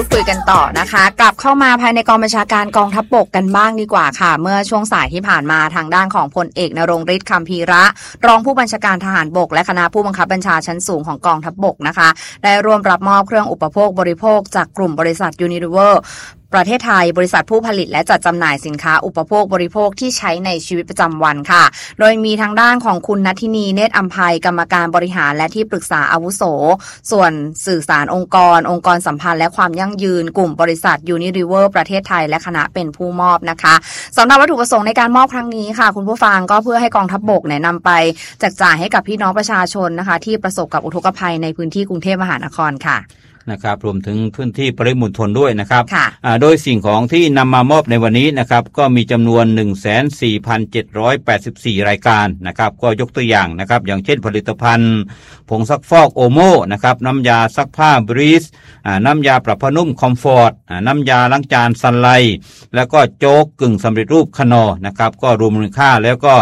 คุยกันต่อนะคะกลับเข้ามาภายในกองบัญชาการกองทัพบกกันบ้างดีกว่าค่ะเมื่อช่วงสายที่ผ่านมาทางด้านของพลเอกณรงค์ฤทธิ์คำพีระรองผู้บัญชาการทหารบกและคณะผู้บังคับบัญชาชั้นสูงของกองทัพบกนะคะได้ร่วมรับมอบเครื่องอุปโภคบริโภคจากกลุ่มบริษัท Unileverประเทศไทยบริษัทผู้ผลิตและจัดจำหน่ายสินค้าอุปโภคบริโภคที่ใช้ในชีวิตประจำวันค่ะโดยมีทางด้านของคุณณัฐินีเนตรอัมไพกรรมการบริหารและที่ปรึกษาอาวุโสส่วนสื่อสารองค์กรสัมพันธ์และความยั่งยืนกลุ่มบริษัท Unilever ประเทศไทยและคณะเป็นผู้มอบนะคะสำหรับวัตถุประสงค์ในการมอบครั้งนี้ค่ะคุณผู้ฟังก็เพื่อให้กองทัพบกนำไปแจกจ่ายให้กับพี่น้องประชาชนนะคะที่ประสบกับอุทกภัยในพื้นที่กรุงเทพมหานครค่ะนะครับรวมถึงพื้นที่ปริมณฑลด้วยนะครับโดยสิ่งของที่นำมามอบในวันนี้นะครับก็มีจำนวน 14,784 รายการนะครับก็ยกตัวอย่างนะครับอย่างเช่นผลิตภัณฑ์ผงซักฟอกโอโม่นะครับน้ำยาซักผ้าบรีสน้ำยาปรับผ้านุ่มคอมฟอร์ตน้ำยาล้างจานซันไลแล้วก็โจ๊กกึ่งสำเร็จรูปคนอนะครับก็รวมมูลค่าแล้วก็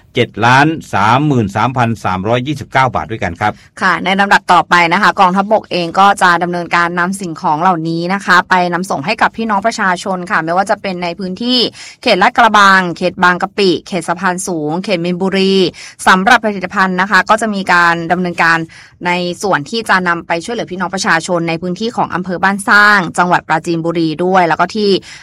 7,33,329 บาทด้วยกันครับค่ะในลำดับต่อไปนะคะกองทัพบกเองก็จะดำเนินการนำสิ่งของเหล่านี้นะคะไปนำส่งให้กับพี่น้องประชาชนค่ะไม่ว่าจะเป็นในพื้นที่เขตลาดกระบังเขตบางกะปิเขตสะพานสูงเขตมีนบุรีสำหรับผลิตภัณฑ์นะคะก็จะมีการดำเนินการในส่วนที่จะนำไปช่วยเหลือพี่น้องประชาชนในพื้นที่ของอำเภอบ้านสร้างจังหวัดปราจีนบุรีด้วยแล้วก็ที่